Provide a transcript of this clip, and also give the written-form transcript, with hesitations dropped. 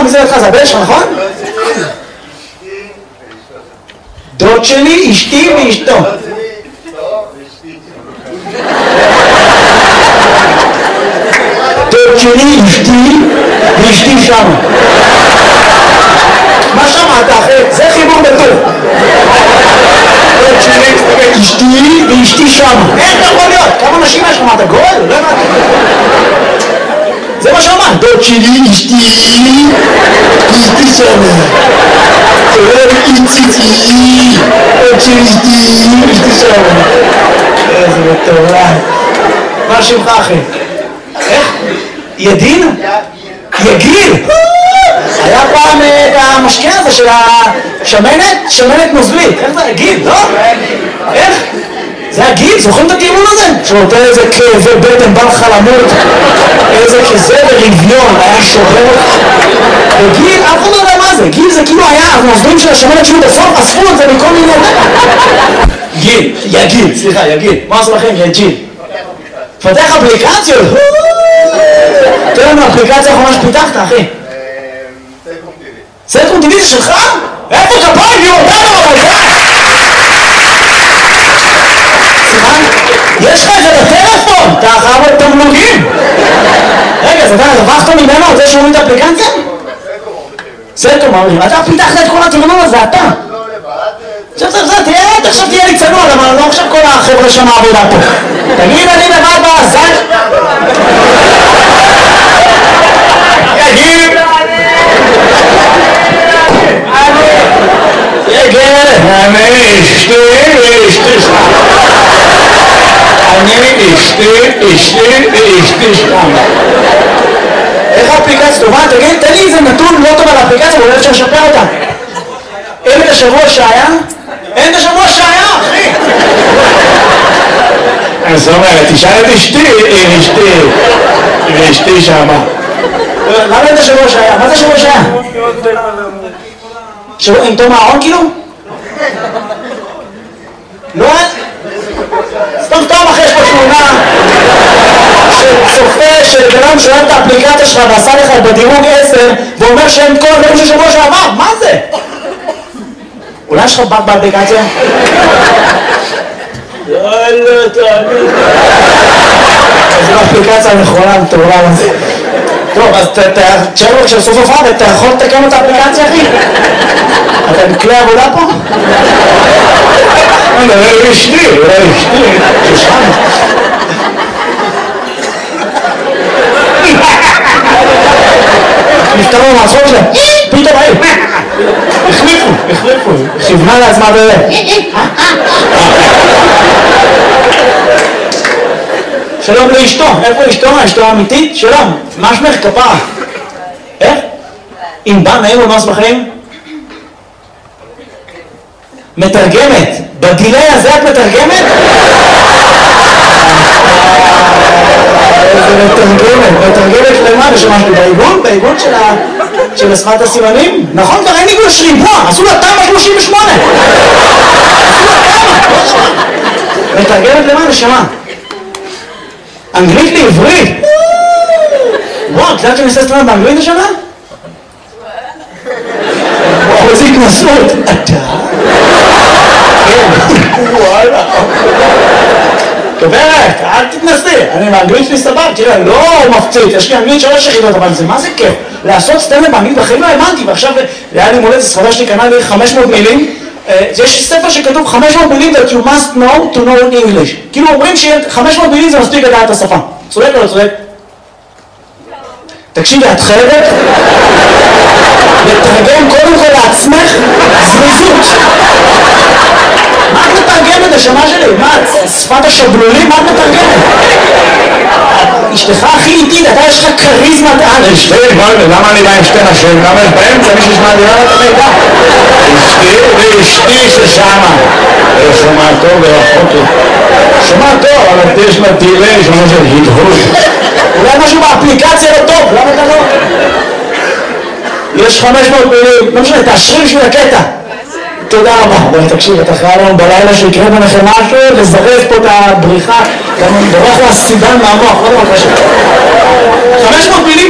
מי זה לידך? זה הבן שלך, נכון? דוד שלי, אשתי ואשתו. דוד שלי, אשתי ואשתי שם. מה שמעת אחי? זה חיבור בטוב. דוד שלי, אשתי ואשתי שם. איך זה יכול להיות? כמה נשים יש לך? מה אתה גול? לא הבנתי. זה מה שאמרת. דוד שלי, אשתי שם. איציצי, דוד שלי, אשתי שם. איזה מטורף. מה שמך אחי? איך? ידין? יגיל? היה פעם את המשקה הזה של השמנת? שמנת נוזלית. איך זה? גיל, לא? איך? זה הגיל? זוכרים את הטיעון הזה? שנותן איזה כאבי בטן בא לך למות, איזה כזה ברביון, היה שובר אותך. וגיל, אף אחד לא יודע מה זה. גיל זה כאילו היה הנוזלים של השמנת שהוא בסוף אספו את זה מכל מיני... גיל, יגיל, סליחה, יגיל. מה עשו לכם? יגיל. פתח אפליקציות? תראה לנו אפליקציה האחרונה שפיתחת, אחי. סלקום טיווי זה שלך? איפה כפיים? יהיו אותנו אבל זה! סליחה? יש לך את זה בטלפון! אתה חייב את תמלוגים! רגע, אז אתה רווחת ממנו על זה שהוא את האפליקציה? סלקום אומרים, אתה פיתחת את כל התמנון הזה, אתה! עכשיו תהיה לי צנוע, אבל לא עכשיו כל החבר'ה שם העבודה פה. תגיד, אני לבד בעזן? יגיד! אני אשתי שם. איך האפליקציה טובה? תגיד, תן לי איזה נתון לא טוב על האפליקציה, אבל אולי אפשר לשפר אותה. אין את השבוע שהיה? אין את השבוע שהיה, אחי! אז זאת אומרת, תשאל את אשתי, ואשתי שמה. למה אין את השבוע שהיה? מה זה השבוע שהיה? שבוע עם תום הארון כאילו? לא? סתם אחרי יש פה תמונה של צופה של בנם שאוהב את האפליקציה שלך ועשה לך בדירוג 10 ואומר שאין כל הדברים של שבוע שעבר, מה זה? אולי יש לך בק באפליקציה? לא, תאמין. זו האפליקציה הנכונה, מטורף הזה. טוב, אז תשאר לו כשסוף הופעה ואתה יכול לתקן את האפליקציה, אחי? אתה בכלי עבודה פה? אולי אשתי, ששם. נפתרו מהצחוק שלהם, פתאום היי, החליפו, כיוונה לעצמה שלום לאשתו, איפה אשתו? אשתו האמיתית? שלום, מה שמך כפרה? איך? אם בא נעים ומה שמחים? מתרגמת, בגילי הזה את מתרגמת? איזה מתרגמת למה? ושמשהו בעיגון של שפת הסימנים? נכון, כבר אין עיגון של ריבוע, עשו לה תמ"א 38! מתרגמת למה? נשמה? אנגלית לעברית? וואו, את יודעת שאני עושה סטרנד באנגלית השנה? וואו, איזה התנסות! אתה? וואלה. גברת, אל תתנסי, אני באנגלית שלי סבב, תראה, לא מפציץ, יש לי אנגלית 3 יחידות, אבל זה מה זה כיף? לעשות סטנדאפ באנגלית בחיים לא האמנתי, ועכשיו היה לי מולדת, ספרה שלי קנה לי 500 מילים, יש ספר שכתוב 500 מילים that you must know to know English, כאילו אומרים ש500 מילים זה מספיק לדעת את השפה, צודק או לא צודק? תקשיבי, את חייבת לתרגם קודם כל לעצמך זריזות. מה את מתרגמת השמה שלי? מה, שפת השבלולים? מה את מתרגמת? אשתך הכי איטית, אתה יש לך קריזמת על. אשתי, למה אני בא עם שתי נשים? למה יש באמצע מישהו שמעדירה את המידע? אשתי ואשתי ששמה. שומע טוב ורחוק לי. שומע טוב, אבל יש לה דילי, שומע של הדהוד. אולי משהו באפליקציה לא טוב, למה אתה לא? יש 500 מילים, לא משנה, תאשרי בשביל הקטע. תודה רבה. בואי תקשיב, אתה חייב לנו בלילה שיקרה ביניכם משהו, לזרז פה את הבריחה, גם אני בורח לה סידן מהמוח, לא דבר קשה. 500 מילים